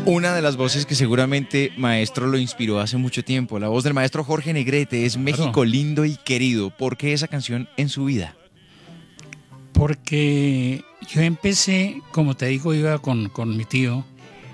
Una de las voces que seguramente maestro lo inspiró hace mucho tiempo, la voz del maestro Jorge Negrete, es México lindo y querido. ¿Por qué esa canción en su vida? Porque yo empecé, como te digo, iba con mi tío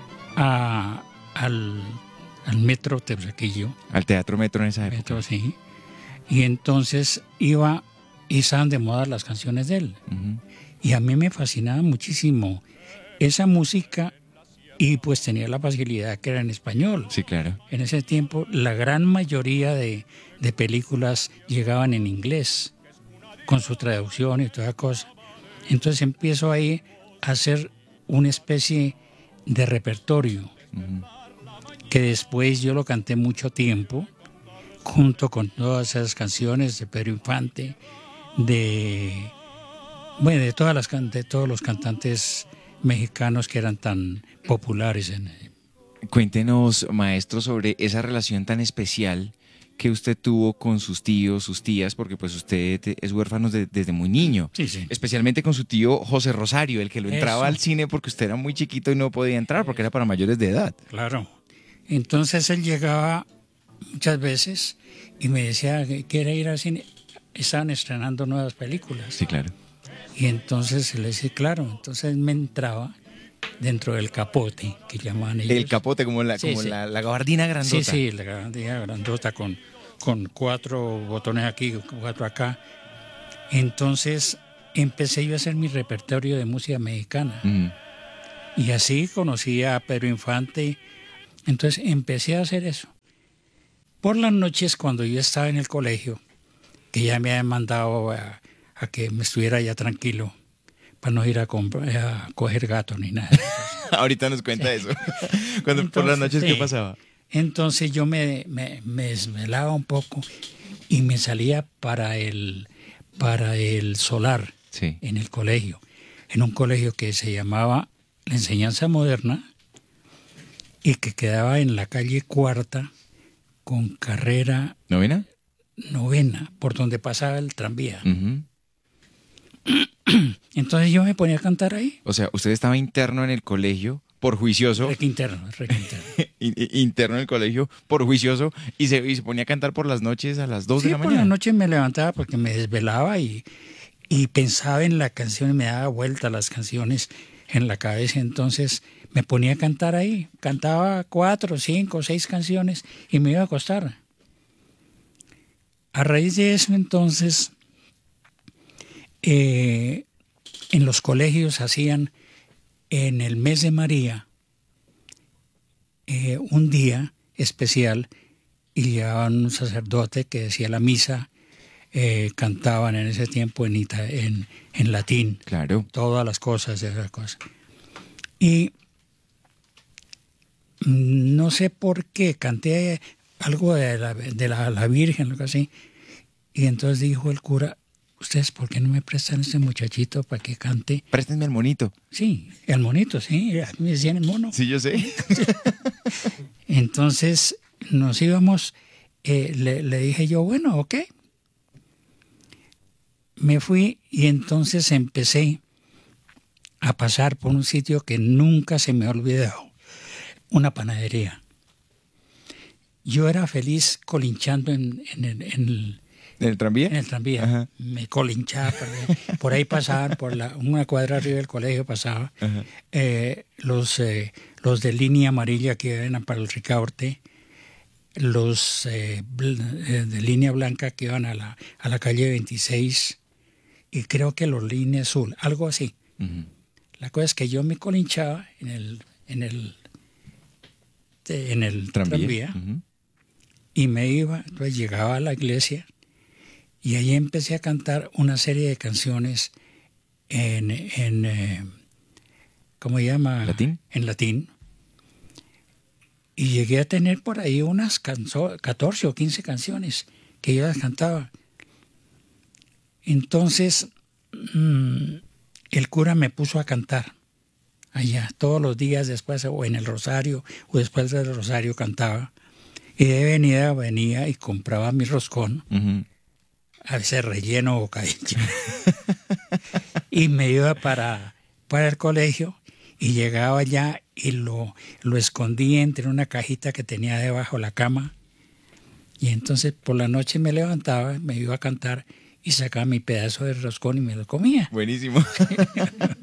al Metro Teusaquillo. Al Teatro Metro en esa época. Metro, sí. Y entonces iba y estaban de moda las canciones de él. Y a mí me fascinaba muchísimo esa música y pues tenía la facilidad que era en español. Sí, claro. En ese tiempo la gran mayoría de películas llegaban en inglés, con su traducción y toda cosa. Entonces empiezo ahí a hacer una especie de repertorio, que después yo lo canté mucho tiempo, junto con todas esas canciones de Pedro Infante, de todos los cantantes mexicanos que eran tan populares. Cuéntenos, maestro, sobre esa relación tan especial que usted tuvo con sus tíos, sus tías, porque pues usted es huérfano desde muy niño. Sí, sí. Especialmente con su tío José Rosario, el que lo entraba Eso. al cine porque usted era muy chiquito y no podía entrar porque era para mayores de edad. Claro. Entonces él llegaba muchas veces y me decía que quiere ir al cine. Estaban estrenando nuevas películas. Sí, claro. Y entonces le decía, claro, entonces me entraba dentro del capote, que llamaban ellos. El capote, como la gabardina grandota. Sí, la gabardina grandota con 4 botones aquí, 4 acá. Entonces empecé yo a hacer mi repertorio de música mexicana. Y así conocí a Pedro Infante. Entonces empecé a hacer eso. Por las noches, cuando yo estaba en el colegio, que ya me habían mandado a que me estuviera ya tranquilo, para no ir a coger gato ni nada. Ahorita nos cuenta eso. Cuando Entonces, por las noches, ¿qué pasaba? Entonces yo me desvelaba un poco y me salía para el solar, Sí. en el colegio, en un colegio que se llamaba La Enseñanza Moderna y que quedaba en la calle Cuarta con carrera ¿Novena? por donde pasaba el tranvía. Entonces yo me ponía a cantar ahí. O sea, usted estaba interno en el colegio por juicioso. Requinterno. Interno en el colegio por juicioso y se ponía a cantar por las noches a las 2 de la mañana. Por la noche me levantaba porque me desvelaba y pensaba en la canción y me daba vuelta las canciones en la cabeza. Entonces me ponía a cantar ahí. Cantaba 4, 5, 6 canciones y me iba a acostar. A raíz de eso, entonces, en los colegios hacían en el mes de María un día especial y llevaban un sacerdote que decía la misa. Cantaban en ese tiempo en latín. Claro. Todas las cosas de esas cosas. Y no sé por qué canté algo de la Virgen, algo así. Y entonces dijo el cura, ¿ustedes por qué no me prestan a este muchachito para que cante? Préstenme el monito. Sí, el monito, sí. A mí me decían el mono. Sí, yo sé. Entonces nos íbamos, le dije yo, bueno, ok. Me fui y entonces empecé a pasar por un sitio que nunca se me ha olvidado, una panadería. Yo era feliz colinchando en ¿En el tranvía? el tranvía. Ajá. Me colinchaba, por ahí pasaban, una cuadra arriba del colegio pasaba, los de línea amarilla que iban para el Ricaurte, los de línea blanca que iban a la calle 26, y creo que los líneas azul, algo así. La cosa es que yo me colinchaba en el tranvía y me iba, entonces llegaba a la iglesia y ahí empecé a cantar una serie de canciones ¿cómo se llama? ¿Latín? En latín. Y llegué a tener por ahí unas 14 o 15 canciones que yo las cantaba. Entonces, el cura me puso a cantar allá todos los días después, o en el rosario, o después del rosario cantaba. Y de venía y compraba mi roscón, a veces relleno o bocadillo. Y me iba para el colegio y llegaba allá y lo escondí entre una cajita que tenía debajo de la cama. Y entonces por la noche me levantaba, me iba a cantar y sacaba mi pedazo de roscón y me lo comía. Buenísimo.